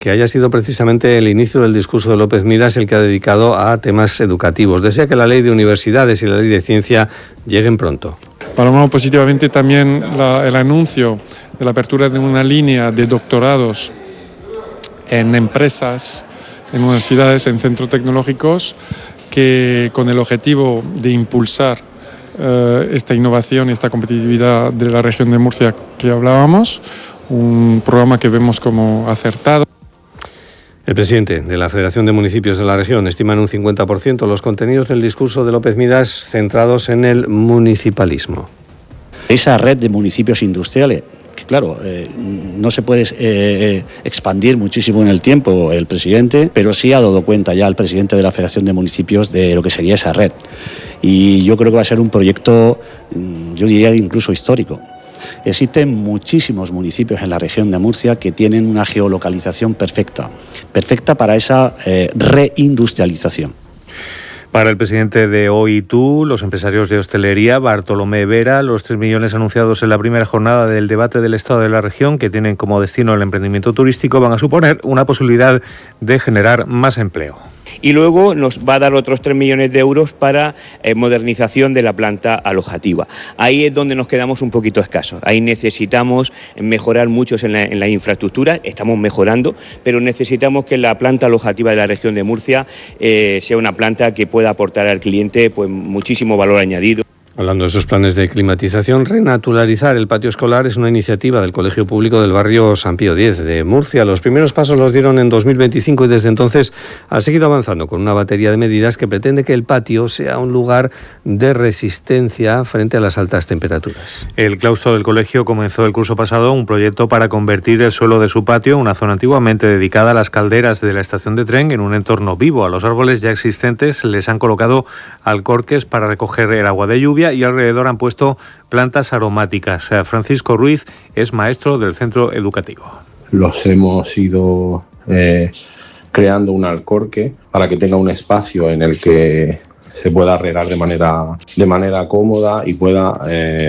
que haya sido precisamente el inicio del discurso de López Miras el que ha dedicado a temas educativos. Desea que la ley de universidades y la ley de ciencia lleguen pronto. Valoramos positivamente también el anuncio de la apertura de una línea de doctorados en empresas, en universidades, en centros tecnológicos, que con el objetivo de impulsar esta innovación y esta competitividad de la región de Murcia que hablábamos, un programa que vemos como acertado. El presidente de la Federación de Municipios de la región estima en un 50% los contenidos del discurso de López Miras centrados en el municipalismo. Esa red de municipios industriales, que claro, no se puede expandir muchísimo en el tiempo el presidente, pero sí ha dado cuenta ya el presidente de la Federación de Municipios de lo que sería esa red. Y yo creo que va a ser un proyecto, yo diría incluso histórico. Existen muchísimos municipios en la región de Murcia que tienen una geolocalización perfecta para esa reindustrialización. Para el presidente de OITU, los empresarios de hostelería, Bartolomé Vera, los 3 millones anunciados en la primera jornada del debate del Estado de la región, que tienen como destino el emprendimiento turístico, van a suponer una posibilidad de generar más empleo. Y luego nos va a dar otros 3 millones de euros para modernización de la planta alojativa. Ahí es donde nos quedamos un poquito escasos. Ahí necesitamos mejorar mucho en la infraestructura, estamos mejorando, pero necesitamos que la planta alojativa de la región de Murcia sea una planta que pueda aportar al cliente pues muchísimo valor añadido. Hablando de esos planes de climatización, renaturalizar el patio escolar es una iniciativa del Colegio Público del barrio San Pío X de Murcia. Los primeros pasos los dieron en 2025 y desde entonces ha seguido avanzando con una batería de medidas que pretende que el patio sea un lugar de resistencia frente a las altas temperaturas. El claustro del colegio comenzó el curso pasado un proyecto para convertir el suelo de su patio, una zona antiguamente dedicada a las calderas de la estación de tren, en un entorno vivo. A los árboles ya existentes les han colocado alcorques para recoger el agua de lluvia y alrededor han puesto plantas aromáticas. Francisco Ruiz es maestro del centro educativo. Los hemos ido creando un alcorque para que tenga un espacio en el que se pueda regar de manera cómoda y pueda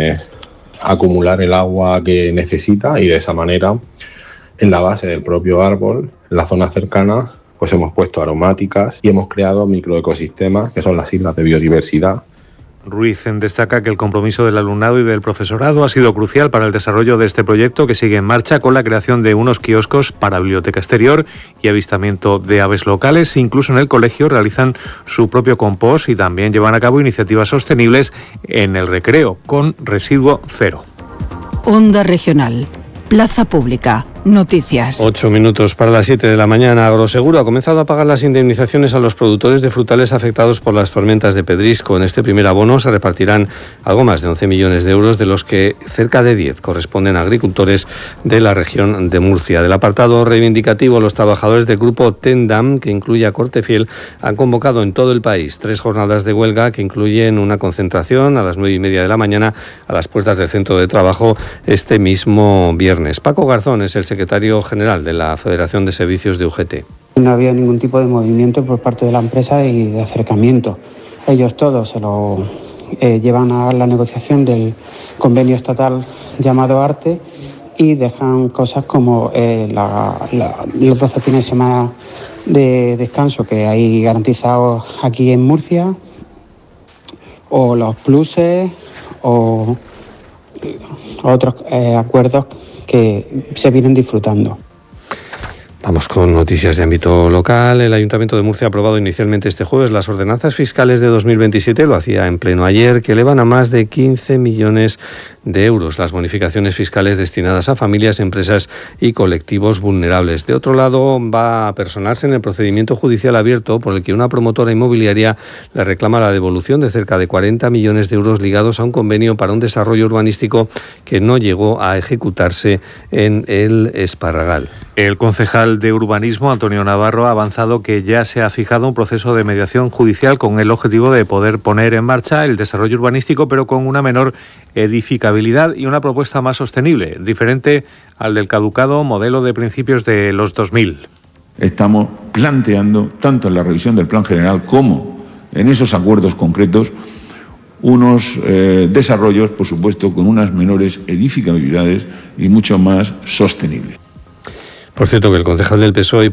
acumular el agua que necesita, y de esa manera en la base del propio árbol, en la zona cercana, pues hemos puesto aromáticas y hemos creado microecosistemas que son las islas de biodiversidad. Ruiz destaca que el compromiso del alumnado y del profesorado ha sido crucial para el desarrollo de este proyecto, que sigue en marcha con la creación de unos kioscos para biblioteca exterior y avistamiento de aves locales. Incluso en el colegio realizan su propio compost y también llevan a cabo iniciativas sostenibles en el recreo con residuo cero. Onda Regional, Plaza Pública. Noticias. 8 minutos para las 7 de la mañana. Agroseguro ha comenzado a pagar las indemnizaciones a los productores de frutales afectados por las tormentas de Pedrisco. En este primer abono se repartirán algo más de 11 millones de euros, de los que cerca de 10 corresponden a agricultores de la región de Murcia. Del apartado reivindicativo, los trabajadores del grupo Tendam, que incluye a Cortefiel, han convocado en todo el país 3 jornadas de huelga que incluyen una concentración a las 9:30 de la mañana a las puertas del centro de trabajo este mismo viernes. Paco Garzón es el secretario general de la Federación de Servicios de UGT. No había ningún tipo de movimiento por parte de la empresa y de acercamiento. Ellos todos se lo llevan a la negociación del convenio estatal llamado ARTE y dejan cosas como los 12 fines de semana de descanso que hay garantizados aquí en Murcia, o los pluses, o otros acuerdos que se vienen disfrutando. Vamos con noticias de ámbito local. El Ayuntamiento de Murcia ha aprobado inicialmente este jueves las ordenanzas fiscales de 2027, lo hacía en pleno ayer, que elevan a más de 15 millones de euros las bonificaciones fiscales destinadas a familias, empresas y colectivos vulnerables. De otro lado, va a personarse en el procedimiento judicial abierto por el que una promotora inmobiliaria le reclama la devolución de cerca de 40 millones de euros ligados a un convenio para un desarrollo urbanístico que no llegó a ejecutarse en el Esparragal. El concejal de Urbanismo, Antonio Navarro, ha avanzado que ya se ha fijado un proceso de mediación judicial con el objetivo de poder poner en marcha el desarrollo urbanístico, pero con una menor edificabilidad y una propuesta más sostenible, diferente al del caducado modelo de principios de los 2000. Estamos planteando, tanto en la revisión del Plan General como en esos acuerdos concretos, unos desarrollos, por supuesto, con unas menores edificabilidades y mucho más sostenibles. Por cierto, que el concejal del PSOE